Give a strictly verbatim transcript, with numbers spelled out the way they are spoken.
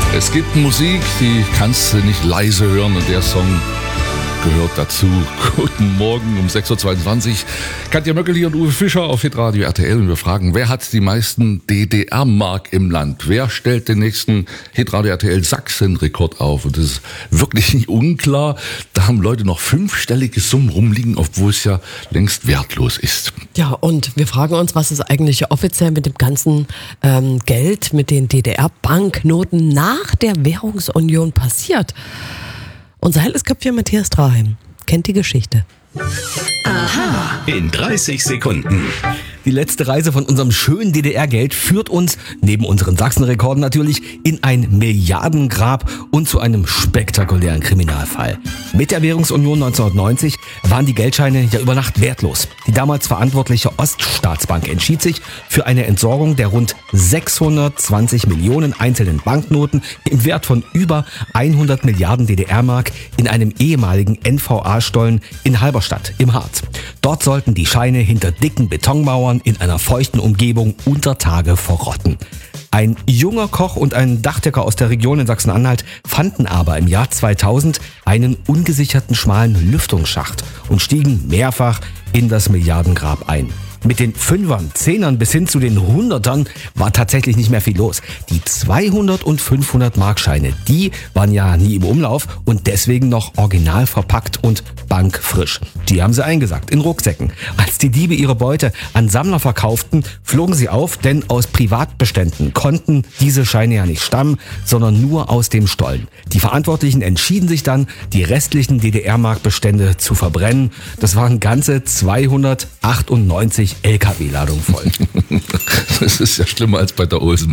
Es gibt Musik, die kannst du nicht leise hören und der Song gehört dazu. Guten Morgen um sechs Uhr zweiundzwanzig. Katja Möckel hier und Uwe Fischer auf Hitradio R T L und wir fragen, wer hat die meisten D D R-Mark im Land? Wer stellt den nächsten Hitradio R T L Sachsen-Rekord auf? Und das ist wirklich nicht unklar. Da haben Leute noch fünfstellige Summen rumliegen, obwohl es ja längst wertlos ist. Ja, und wir fragen uns, was ist eigentlich offiziell mit dem ganzen ähm, Geld, mit den D D R-Banknoten nach der Währungsunion passiert? Unser helles Köpfchen Matthias Traheim kennt die Geschichte. Aha. In dreißig Sekunden. Die letzte Reise von unserem schönen D D R-Geld führt uns, neben unseren Sachsenrekorden natürlich, in ein Milliardengrab und zu einem spektakulären Kriminalfall. Mit der Währungsunion neunzehnhundertneunzig waren die Geldscheine ja über Nacht wertlos. Die damals verantwortliche Oststaatsbank entschied sich für eine Entsorgung der rund sechshundertzwanzig Millionen einzelnen Banknoten im Wert von über hundert Milliarden D D R-Mark in einem ehemaligen N V A-Stollen in Halberstadt im Harz. Dort sollten die Scheine hinter dicken Betonmauern in einer feuchten Umgebung unter Tage verrotten. Ein junger Koch und ein Dachdecker aus der Region in Sachsen-Anhalt fanden aber im Jahr zweitausend einen ungesicherten schmalen Lüftungsschacht und stiegen mehrfach in das Milliardengrab ein. Mit den Fünfern, Zehnern bis hin zu den Hundertern war tatsächlich nicht mehr viel los. Die zweihundert- und fünfhundert-Markscheine, die waren ja nie im Umlauf und deswegen noch original verpackt und bankfrisch. Die haben sie eingesackt in Rucksäcken. Als die Diebe ihre Beute an Sammler verkauften, flogen sie auf, denn aus Privatbeständen konnten diese Scheine ja nicht stammen, sondern nur aus dem Stollen. Die Verantwortlichen entschieden sich dann, die restlichen D D R-Mark-Bestände zu verbrennen. Das waren ganze zweihundertachtundneunzig L K W-Ladung voll. Das ist ja schlimmer als bei der Olsen.